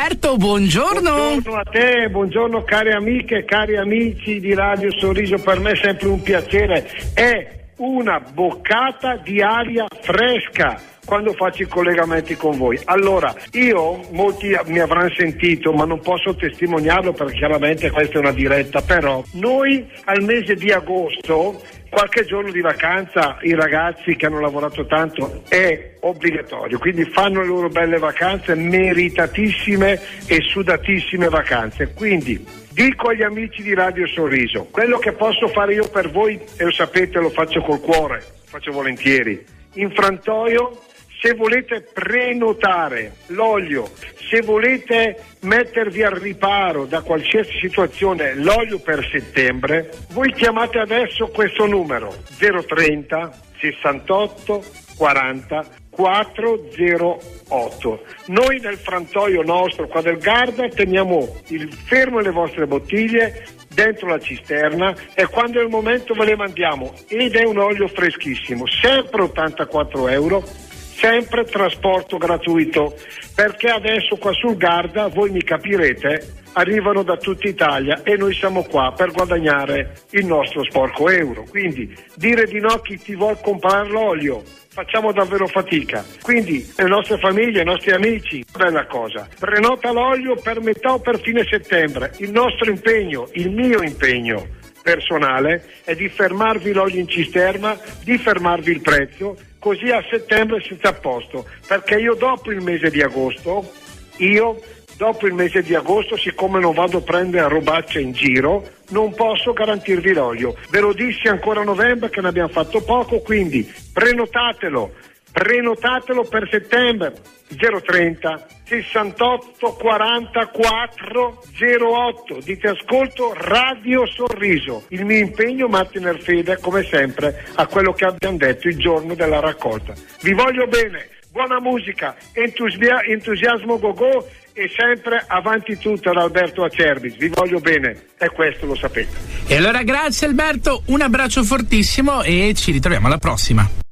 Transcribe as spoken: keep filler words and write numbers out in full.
Alberto, buongiorno. Buongiorno a te, buongiorno cari amiche e cari amici di Radio Sorriso, per me è sempre un piacere, è una boccata di aria fresca quando faccio i collegamenti con voi. Allora, io, molti mi avranno sentito, ma non posso testimoniarlo perché chiaramente questa è una diretta, però noi al mese di agosto, qualche giorno di vacanza, i ragazzi che hanno lavorato tanto è obbligatorio, quindi fanno le loro belle vacanze, meritatissime e sudatissime vacanze. Quindi dico agli amici di Radio Sorriso, quello che posso fare io per voi, e lo sapete, lo faccio col cuore, lo faccio volentieri, in frantoio. Se volete prenotare l'olio, se volete mettervi al riparo da qualsiasi situazione l'olio per settembre, voi chiamate adesso questo numero zero trenta sessantotto quaranta quattrocentotto. Noi nel frantoio nostro qua del Garda teniamo il fermo le vostre bottiglie dentro la cisterna e quando è il momento ve le mandiamo, ed è un olio freschissimo, sempre ottantaquattro euro. Sempre trasporto gratuito, perché adesso qua sul Garda, voi mi capirete, arrivano da tutta Italia e noi siamo qua per guadagnare il nostro sporco euro. Quindi dire di no a chi ti vuol comprare l'olio, facciamo davvero fatica. Quindi le nostre famiglie, i nostri amici, bella cosa, prenota l'olio per metà o per fine settembre. Il nostro impegno, il mio impegno personale è di fermarvi l'olio in cisterna, di fermarvi il prezzo, così a settembre siete a posto, perché io dopo il mese di agosto, io dopo il mese di agosto, siccome non vado a prendere robacce in giro, non posso garantirvi l'olio. Ve lo dissi ancora a novembre che ne abbiamo fatto poco, quindi prenotatelo, prenotatelo per settembre. Zero trenta sessantotto quarantaquattro zero otto. Dite ascolto Radio Sorriso. Il mio impegno è mantenere fede come sempre a quello che abbiamo detto il giorno della raccolta. Vi voglio bene, buona musica, entusia- entusiasmo go go e sempre avanti tutta da Alberto Acerbis. Vi voglio bene e questo lo sapete. E allora grazie Alberto, un abbraccio fortissimo e ci ritroviamo alla prossima.